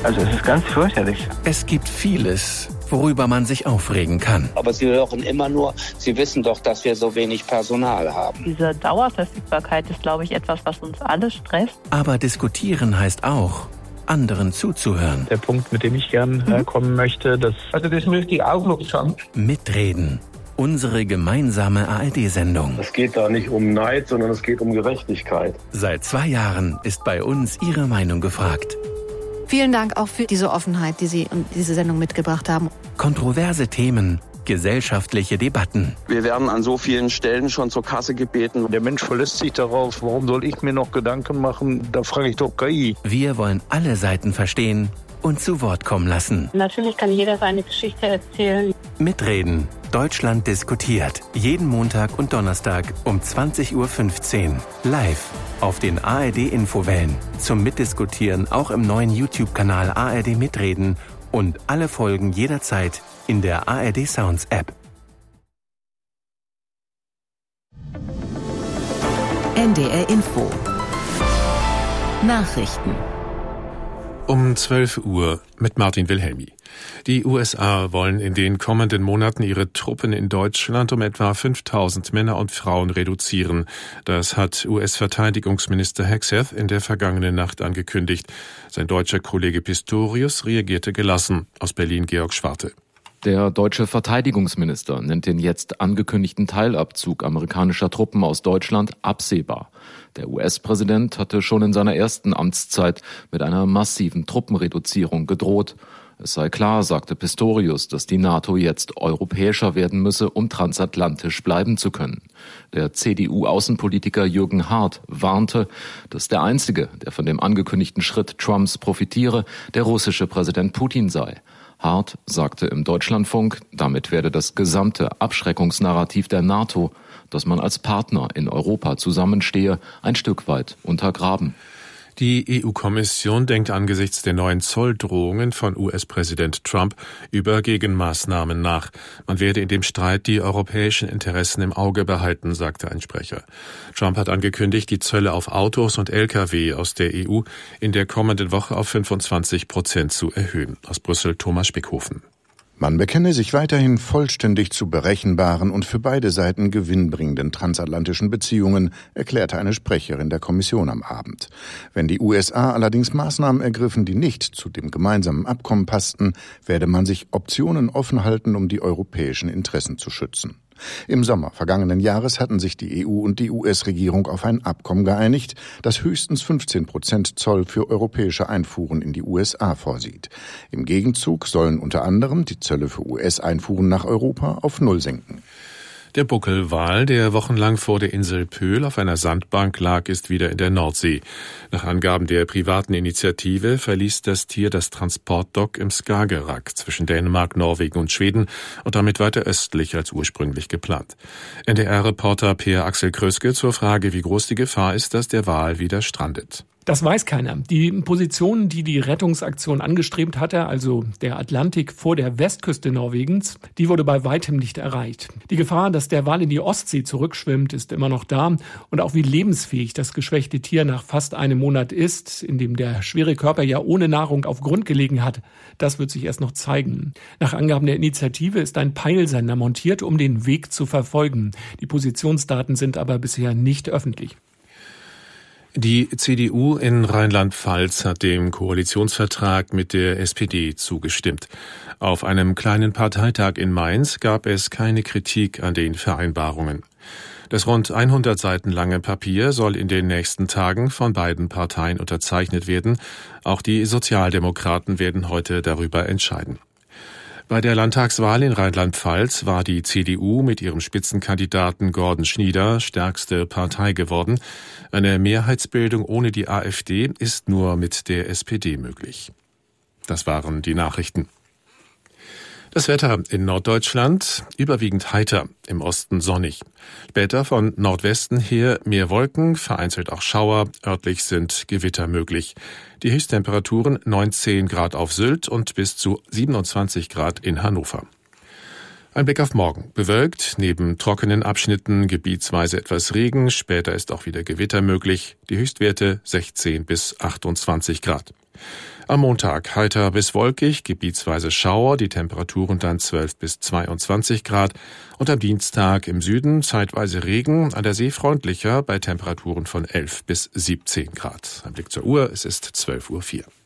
Also es ist ganz fürchterlich. Es gibt vieles, worüber man sich aufregen kann. Aber Sie hören immer nur, Sie wissen doch, dass wir so wenig Personal haben. Diese Dauerverfügbarkeit ist, glaube ich, etwas, was uns alle stresst. Aber diskutieren heißt auch, anderen zuzuhören. Der Punkt, mit dem ich gern kommen möchte, das möchte ich auch noch sagen. Mitreden. Unsere gemeinsame ARD-Sendung. Es geht da nicht um Neid, sondern es geht um Gerechtigkeit. Seit 2 Jahren ist bei uns Ihre Meinung gefragt. Vielen Dank auch für diese Offenheit, die Sie und diese Sendung mitgebracht haben. Kontroverse Themen, gesellschaftliche Debatten. Wir werden an so vielen Stellen schon zur Kasse gebeten. Der Mensch verlässt sich darauf, warum soll ich mir noch Gedanken machen? Da frage ich doch KI. Wir wollen alle Seiten verstehen und zu Wort kommen lassen. Natürlich kann jeder seine Geschichte erzählen. Mitreden. Deutschland diskutiert. Jeden Montag und Donnerstag um 20.15 Uhr. Live auf den ARD-Infowellen. Zum Mitdiskutieren auch im neuen YouTube-Kanal ARD Mitreden und alle Folgen jederzeit in der ARD Sounds App. NDR Info. Nachrichten. Um 12 Uhr mit Martin Wilhelmi. Die USA wollen in den kommenden Monaten ihre Truppen in Deutschland um etwa 5.000 Männer und Frauen reduzieren. Das hat US-Verteidigungsminister Hegseth in der vergangenen Nacht angekündigt. Sein deutscher Kollege Pistorius reagierte gelassen. Aus Berlin Georg Schwarte. Der deutsche Verteidigungsminister nennt den jetzt angekündigten Teilabzug amerikanischer Truppen aus Deutschland absehbar. Der US-Präsident hatte schon in seiner ersten Amtszeit mit einer massiven Truppenreduzierung gedroht. Es sei klar, sagte Pistorius, dass die NATO jetzt europäischer werden müsse, um transatlantisch bleiben zu können. Der CDU-Außenpolitiker Jürgen Hart warnte, dass der Einzige, der von dem angekündigten Schritt Trumps profitiere, der russische Präsident Putin sei. Hart sagte im Deutschlandfunk, damit werde das gesamte Abschreckungsnarrativ der NATO, dass man als Partner in Europa zusammenstehe, ein Stück weit untergraben. Die EU-Kommission denkt angesichts der neuen Zolldrohungen von US-Präsident Trump über Gegenmaßnahmen nach. Man werde in dem Streit die europäischen Interessen im Auge behalten, sagte ein Sprecher. Trump hat angekündigt, die Zölle auf Autos und Lkw aus der EU in der kommenden Woche auf 25% zu erhöhen. Aus Brüssel Thomas Spickhofen. Man bekenne sich weiterhin vollständig zu berechenbaren und für beide Seiten gewinnbringenden transatlantischen Beziehungen, erklärte eine Sprecherin der Kommission am Abend. Wenn die USA allerdings Maßnahmen ergriffen, die nicht zu dem gemeinsamen Abkommen passten, werde man sich Optionen offen halten, um die europäischen Interessen zu schützen. Im Sommer vergangenen Jahres hatten sich die EU und die US-Regierung auf ein Abkommen geeinigt, das höchstens 15% Zoll für europäische Einfuhren in die USA vorsieht. Im Gegenzug sollen unter anderem die Zölle für US-Einfuhren nach Europa auf Null senken. Der Buckelwal, der wochenlang vor der Insel Pöhl auf einer Sandbank lag, ist wieder in der Nordsee. Nach Angaben der privaten Initiative verließ das Tier das Transportdock im Skagerrak zwischen Dänemark, Norwegen und Schweden und damit weiter östlich als ursprünglich geplant. NDR-Reporter Per Axel Kröske zur Frage, wie groß die Gefahr ist, dass der Wal wieder strandet. Das weiß keiner. Die Position, die die Rettungsaktion angestrebt hatte, also der Atlantik vor der Westküste Norwegens, die wurde bei weitem nicht erreicht. Die Gefahr, dass der Wal in die Ostsee zurückschwimmt, ist immer noch da. Und auch wie lebensfähig das geschwächte Tier nach fast einem Monat ist, in dem der schwere Körper ja ohne Nahrung auf Grund gelegen hat, das wird sich erst noch zeigen. Nach Angaben der Initiative ist ein Peilsender montiert, um den Weg zu verfolgen. Die Positionsdaten sind aber bisher nicht öffentlich. Die CDU in Rheinland-Pfalz hat dem Koalitionsvertrag mit der SPD zugestimmt. Auf einem kleinen Parteitag in Mainz gab es keine Kritik an den Vereinbarungen. Das rund 100 Seiten lange Papier soll in den nächsten Tagen von beiden Parteien unterzeichnet werden. Auch die Sozialdemokraten werden heute darüber entscheiden. Bei der Landtagswahl in Rheinland-Pfalz war die CDU mit ihrem Spitzenkandidaten Gordon Schnieder stärkste Partei geworden. Eine Mehrheitsbildung ohne die AfD ist nur mit der SPD möglich. Das waren die Nachrichten. Das Wetter in Norddeutschland überwiegend heiter, im Osten sonnig. Später von Nordwesten her mehr Wolken, vereinzelt auch Schauer, örtlich sind Gewitter möglich. Die Höchsttemperaturen 19 Grad auf Sylt und bis zu 27 Grad in Hannover. Ein Blick auf morgen. Bewölkt, neben trockenen Abschnitten gebietsweise etwas Regen, später ist auch wieder Gewitter möglich. Die Höchstwerte 16 bis 28 Grad. Am Montag heiter bis wolkig, gebietsweise Schauer, die Temperaturen dann 12 bis 22 Grad. Und am Dienstag im Süden zeitweise Regen, an der See freundlicher bei Temperaturen von 11 bis 17 Grad. Ein Blick zur Uhr, es ist 12:04 Uhr.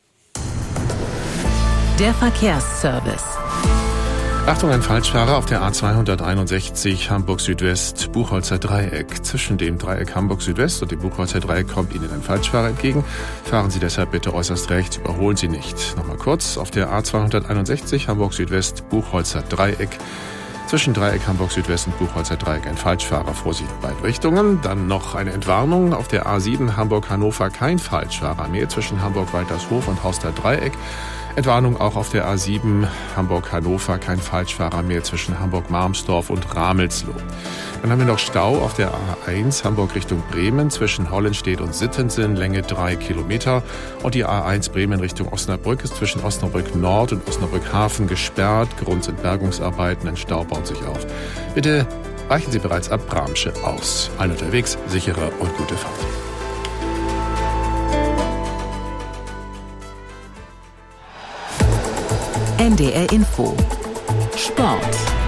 Der Verkehrsservice. Achtung, ein Falschfahrer auf der A261 Hamburg Südwest, Buchholzer Dreieck. Zwischen dem Dreieck Hamburg Südwest und dem Buchholzer Dreieck kommt Ihnen ein Falschfahrer entgegen. Fahren Sie deshalb bitte äußerst rechts, überholen Sie nicht. Nochmal kurz, auf der A261 Hamburg Südwest, Buchholzer Dreieck. Zwischen Dreieck Hamburg Südwest und Buchholzer Dreieck ein Falschfahrer, Vorsicht in beide Richtungen. Dann noch eine Entwarnung auf der A7 Hamburg Hannover, kein Falschfahrer mehr zwischen Hamburg Waltershof und Hauster Dreieck. Entwarnung auch auf der A7 Hamburg-Hannover, kein Falschfahrer mehr zwischen Hamburg-Marmsdorf und Ramelsloh. Dann haben wir noch Stau auf der A1 Hamburg Richtung Bremen zwischen Hollenstedt und Sittensen, Länge 3 Kilometer. Und die A1 Bremen Richtung Osnabrück ist zwischen Osnabrück Nord und Osnabrück Hafen gesperrt. Grund sind Bergungsarbeiten, ein Stau baut sich auf. Bitte weichen Sie bereits ab Bramsche aus. Allen unterwegs, sichere und gute Fahrt. NDR Info. Sport.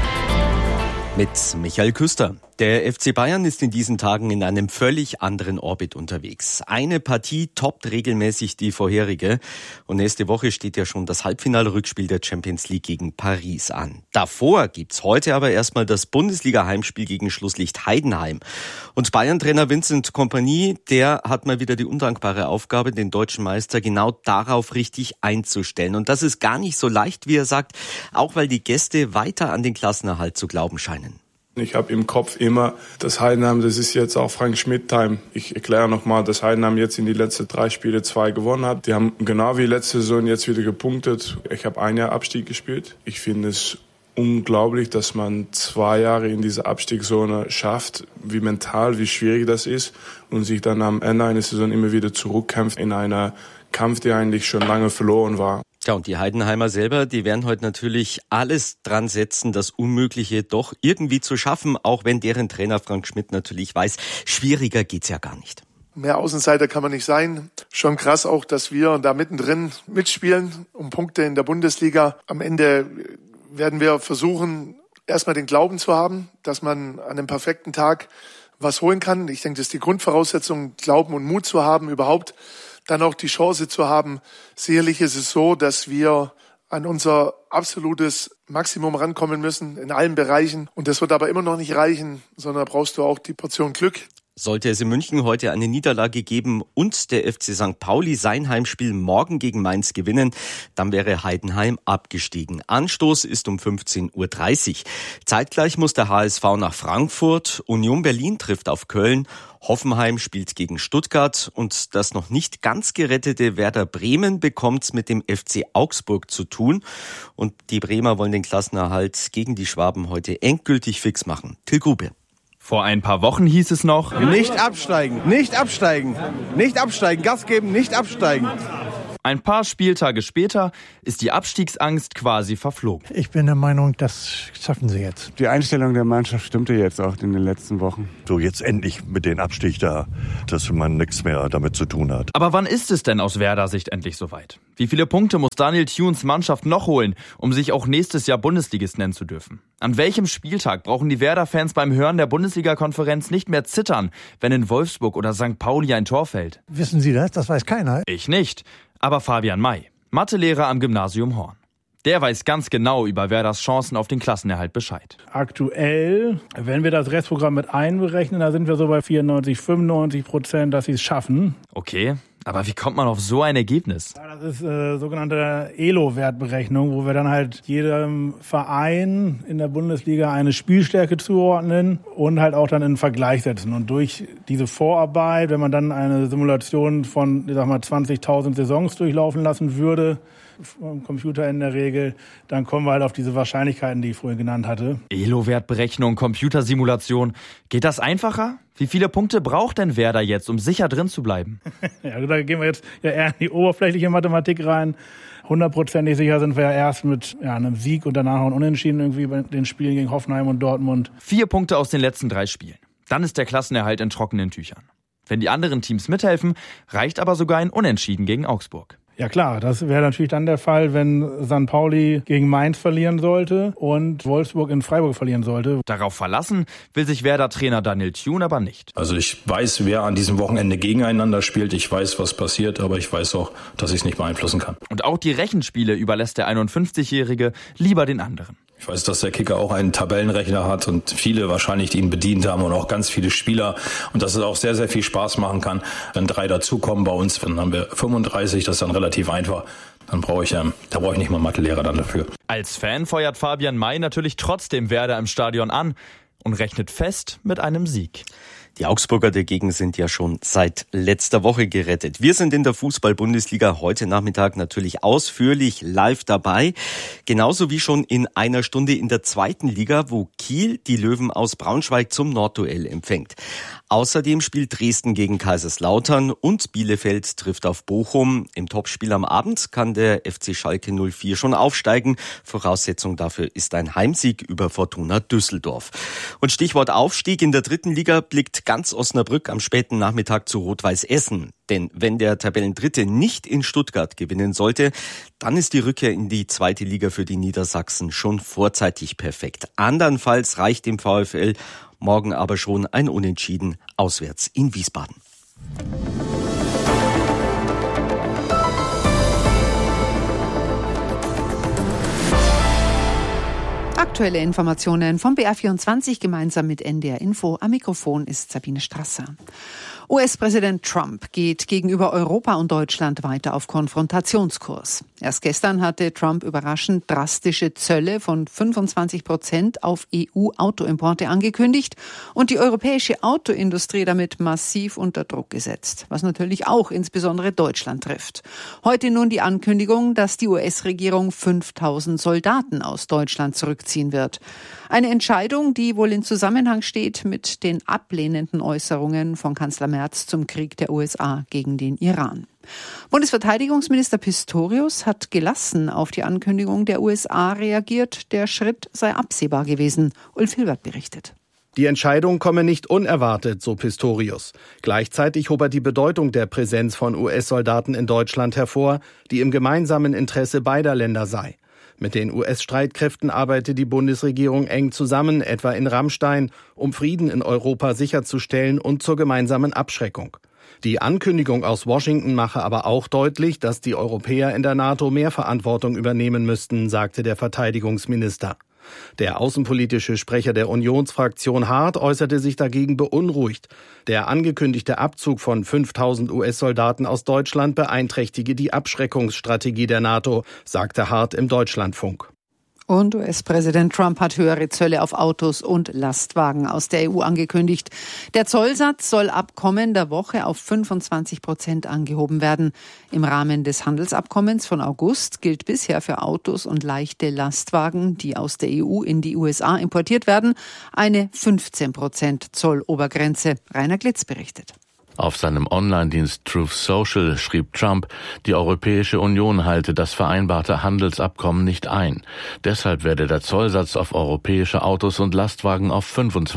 Mit Michael Küster. Der FC Bayern ist in diesen Tagen in einem völlig anderen Orbit unterwegs. Eine Partie toppt regelmäßig die vorherige. Und nächste Woche steht ja schon das Halbfinale-Rückspiel der Champions League gegen Paris an. Davor gibt's heute aber erstmal das Bundesliga-Heimspiel gegen Schlusslicht Heidenheim. Und Bayern-Trainer Vincent Kompany, der hat mal wieder die undankbare Aufgabe, den deutschen Meister genau darauf richtig einzustellen. Und das ist gar nicht so leicht, wie er sagt, auch weil die Gäste weiter an den Klassenerhalt zu glauben scheinen. Ich habe im Kopf immer, dass Heidenheim, das ist jetzt auch Frank Schmidt-Time. Ich erkläre nochmal, dass Heidenheim jetzt in die letzten 3 Spiele 2 gewonnen hat. Die haben genau wie letzte Saison jetzt wieder gepunktet. Ich habe 1 Jahr Abstieg gespielt. Ich finde es unglaublich, dass man 2 Jahre in dieser Abstiegszone schafft, wie mental, wie schwierig das ist und sich dann am Ende einer Saison immer wieder zurückkämpft in einer Kampf, der eigentlich schon lange verloren war. Ja, und die Heidenheimer selber, die werden heute natürlich alles dran setzen, das Unmögliche doch irgendwie zu schaffen, auch wenn deren Trainer Frank Schmidt natürlich weiß, schwieriger geht's ja gar nicht. Mehr Außenseiter kann man nicht sein. Schon krass auch, dass wir da mittendrin mitspielen um Punkte in der Bundesliga. Am Ende werden wir versuchen, erstmal den Glauben zu haben, dass man an einem perfekten Tag was holen kann. Ich denke, das ist die Grundvoraussetzung, Glauben und Mut zu haben, überhaupt dann auch die Chance zu haben. Sicherlich ist es so, dass wir an unser absolutes Maximum rankommen müssen in allen Bereichen. Und das wird aber immer noch nicht reichen, sondern da brauchst du auch die Portion Glück. Sollte es in München heute eine Niederlage geben und der FC St. Pauli sein Heimspiel morgen gegen Mainz gewinnen, dann wäre Heidenheim abgestiegen. Anstoß ist um 15:30 Uhr. Zeitgleich muss der HSV nach Frankfurt, Union Berlin trifft auf Köln, Hoffenheim spielt gegen Stuttgart und das noch nicht ganz gerettete Werder Bremen bekommt's mit dem FC Augsburg zu tun. Und die Bremer wollen den Klassenerhalt gegen die Schwaben heute endgültig fix machen. Till Grube. Vor ein paar Wochen hieß es noch: Nicht absteigen, nicht absteigen, nicht absteigen, Gas geben, nicht absteigen. Ein paar Spieltage später ist die Abstiegsangst quasi verflogen. Ich bin der Meinung, das schaffen sie jetzt. Die Einstellung der Mannschaft stimmte jetzt auch in den letzten Wochen. So jetzt endlich mit dem Abstieg da, dass man nichts mehr damit zu tun hat. Aber wann ist es denn aus Werder-Sicht endlich soweit? Wie viele Punkte muss Daniel Thunes Mannschaft noch holen, um sich auch nächstes Jahr Bundesligist nennen zu dürfen? An welchem Spieltag brauchen die Werder-Fans beim Hören der Bundesliga-Konferenz nicht mehr zittern, wenn in Wolfsburg oder St. Pauli ein Tor fällt? Wissen Sie das? Das weiß keiner. Ich nicht. Aber Fabian May, Mathelehrer am Gymnasium Horn. Der weiß ganz genau über Werders Chancen auf den Klassenerhalt Bescheid. Aktuell, wenn wir das Restprogramm mit einberechnen, da sind wir so bei 94-95%, dass sie es schaffen. Okay, aber wie kommt man auf so ein Ergebnis? Ja, das ist sogenannte ELO-Wertberechnung, wo wir dann halt jedem Verein in der Bundesliga eine Spielstärke zuordnen und halt auch dann in einen Vergleich setzen. Und durch diese Vorarbeit, wenn man dann eine Simulation von, 20.000 Saisons durchlaufen lassen würde, vom Computer in der Regel, dann kommen wir halt auf diese Wahrscheinlichkeiten, die ich vorhin genannt hatte. ELO-Wertberechnung, Computersimulation. Geht das einfacher? Wie viele Punkte braucht denn Werder jetzt, um sicher drin zu bleiben? Ja, da gehen wir jetzt ja eher in die oberflächliche Mathematik rein. 100%ig sicher sind wir ja erst mit einem Sieg und danach ein Unentschieden irgendwie bei den Spielen gegen Hoffenheim und Dortmund. 4 Punkte aus den letzten 3 Spielen. Dann ist der Klassenerhalt in trockenen Tüchern. Wenn die anderen Teams mithelfen, reicht aber sogar ein Unentschieden gegen Augsburg. Ja klar, das wäre natürlich dann der Fall, wenn St. Pauli gegen Mainz verlieren sollte und Wolfsburg in Freiburg verlieren sollte. Darauf verlassen will sich Werder-Trainer Daniel Thune aber nicht. Also ich weiß, wer an diesem Wochenende gegeneinander spielt. Ich weiß, was passiert, aber ich weiß auch, dass ich es nicht beeinflussen kann. Und auch die Rechenspiele überlässt der 51-Jährige lieber den anderen. Ich weiß, dass der Kicker auch einen Tabellenrechner hat und viele wahrscheinlich, die ihn bedient haben und auch ganz viele Spieler. Und dass es auch sehr, sehr viel Spaß machen kann, wenn 3 dazukommen bei uns. Dann haben wir 35, das ist dann relativ einfach. Dann brauche ich nicht mal Mathelehrer dann dafür. Als Fan feuert Fabian May natürlich trotzdem Werder im Stadion an und rechnet fest mit einem Sieg. Die Augsburger dagegen sind ja schon seit letzter Woche gerettet. Wir sind in der Fußball-Bundesliga heute Nachmittag natürlich ausführlich live dabei. Genauso wie schon in einer Stunde in der 2. Liga, wo Kiel die Löwen aus Braunschweig zum Nordduell empfängt. Außerdem spielt Dresden gegen Kaiserslautern und Bielefeld trifft auf Bochum. Im Topspiel am Abend kann der FC Schalke 04 schon aufsteigen. Voraussetzung dafür ist ein Heimsieg über Fortuna Düsseldorf. Und Stichwort Aufstieg: in der 3. Liga blickt ganz Osnabrück am späten Nachmittag zu Rot-Weiß Essen. Denn wenn der Tabellendritte nicht in Stuttgart gewinnen sollte, dann ist die Rückkehr in die 2. Liga für die Niedersachsen schon vorzeitig perfekt. Andernfalls reicht dem VfL morgen aber schon ein Unentschieden auswärts in Wiesbaden. Aktuelle Informationen vom BR24 gemeinsam mit NDR Info. Am Mikrofon ist Sabine Strasser. US-Präsident Trump geht gegenüber Europa und Deutschland weiter auf Konfrontationskurs. Erst gestern hatte Trump überraschend drastische Zölle von 25% auf EU-Autoimporte angekündigt und die europäische Autoindustrie damit massiv unter Druck gesetzt, was natürlich auch insbesondere Deutschland trifft. Heute nun die Ankündigung, dass die US-Regierung 5.000 Soldaten aus Deutschland zurückziehen wird. Eine Entscheidung, die wohl in Zusammenhang steht mit den ablehnenden Äußerungen von Kanzler Merz zum Krieg der USA gegen den Iran. Bundesverteidigungsminister Pistorius hat gelassen auf die Ankündigung der USA reagiert. Der Schritt sei absehbar gewesen. Ulf Hilbert berichtet. Die Entscheidung komme nicht unerwartet, so Pistorius. Gleichzeitig hob er die Bedeutung der Präsenz von US-Soldaten in Deutschland hervor, die im gemeinsamen Interesse beider Länder sei. Mit den US-Streitkräften arbeitet die Bundesregierung eng zusammen, etwa in Ramstein, um Frieden in Europa sicherzustellen und zur gemeinsamen Abschreckung. Die Ankündigung aus Washington mache aber auch deutlich, dass die Europäer in der NATO mehr Verantwortung übernehmen müssten, sagte der Verteidigungsminister. Der außenpolitische Sprecher der Unionsfraktion Hart äußerte sich dagegen beunruhigt. Der angekündigte Abzug von 5.000 US-Soldaten aus Deutschland beeinträchtige die Abschreckungsstrategie der NATO, sagte Hart im Deutschlandfunk. Und US-Präsident Trump hat höhere Zölle auf Autos und Lastwagen aus der EU angekündigt. Der Zollsatz soll ab kommender Woche auf 25% angehoben werden. Im Rahmen des Handelsabkommens von August gilt bisher für Autos und leichte Lastwagen, die aus der EU in die USA importiert werden, eine 15% Zollobergrenze. Rainer Glitz berichtet. Auf seinem Online-Dienst Truth Social schrieb Trump, die Europäische Union halte das vereinbarte Handelsabkommen nicht ein. Deshalb werde der Zollsatz auf europäische Autos und Lastwagen auf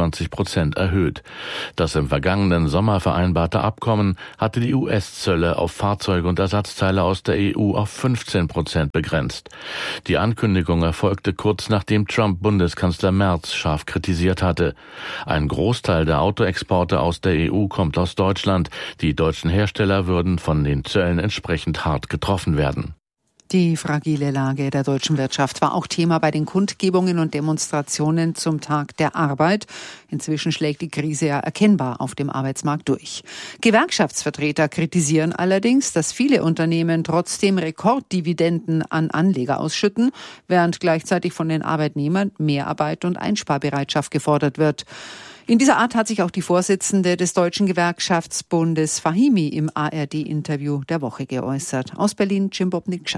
25% erhöht. Das im vergangenen Sommer vereinbarte Abkommen hatte die US-Zölle auf Fahrzeuge und Ersatzteile aus der EU auf 15% begrenzt. Die Ankündigung erfolgte kurz nachdem Trump Bundeskanzler Merz scharf kritisiert hatte. Ein Großteil der Autoexporte aus der EU kommt aus Deutschland. Die deutschen Hersteller würden von den Zöllen entsprechend hart getroffen werden. Die fragile Lage der deutschen Wirtschaft war auch Thema bei den Kundgebungen und Demonstrationen zum Tag der Arbeit. Inzwischen schlägt die Krise ja erkennbar auf dem Arbeitsmarkt durch. Gewerkschaftsvertreter kritisieren allerdings, dass viele Unternehmen trotzdem Rekorddividenden an Anleger ausschütten, während gleichzeitig von den Arbeitnehmern Mehrarbeit und Einsparbereitschaft gefordert wird. In dieser Art hat sich auch die Vorsitzende des Deutschen Gewerkschaftsbundes Fahimi im ARD-Interview der Woche geäußert. Aus Berlin, Cimbobnik Schass.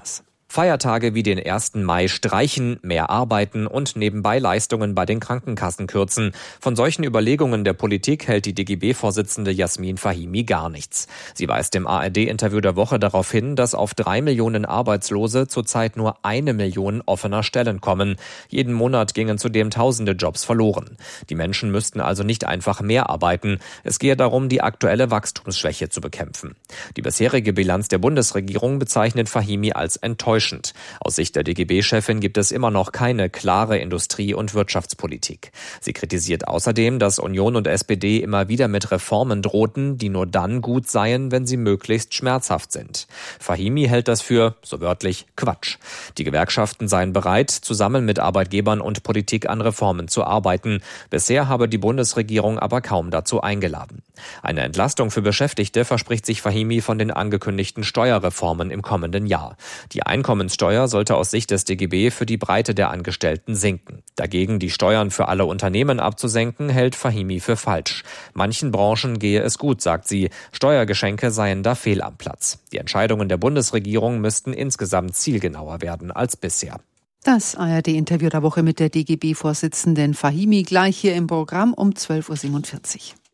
Feiertage wie den 1. Mai streichen, mehr arbeiten und nebenbei Leistungen bei den Krankenkassen kürzen. Von solchen Überlegungen der Politik hält die DGB-Vorsitzende Jasmin Fahimi gar nichts. Sie weist im ARD-Interview der Woche darauf hin, dass auf 3 Millionen Arbeitslose zurzeit nur 1 Million offener Stellen kommen. Jeden Monat gingen zudem tausende Jobs verloren. Die Menschen müssten also nicht einfach mehr arbeiten. Es gehe darum, die aktuelle Wachstumsschwäche zu bekämpfen. Die bisherige Bilanz der Bundesregierung bezeichnet Fahimi als enttäuschend. Aus Sicht der DGB-Chefin gibt es immer noch keine klare Industrie- und Wirtschaftspolitik. Sie kritisiert außerdem, dass Union und SPD immer wieder mit Reformen drohten, die nur dann gut seien, wenn sie möglichst schmerzhaft sind. Fahimi hält das für, so wörtlich, Quatsch. Die Gewerkschaften seien bereit, zusammen mit Arbeitgebern und Politik an Reformen zu arbeiten. Bisher habe die Bundesregierung aber kaum dazu eingeladen. Eine Entlastung für Beschäftigte verspricht sich Fahimi von den angekündigten Steuerreformen im kommenden Jahr. Die Einkommenssteuer sollte aus Sicht des DGB für die Breite der Angestellten sinken. Dagegen die Steuern für alle Unternehmen abzusenken, hält Fahimi für falsch. Manchen Branchen gehe es gut, sagt sie. Steuergeschenke seien da fehl am Platz. Die Entscheidungen der Bundesregierung müssten insgesamt zielgenauer werden als bisher. Das ARD-Interview der Woche mit der DGB-Vorsitzenden Fahimi gleich hier im Programm um 12.47 Uhr.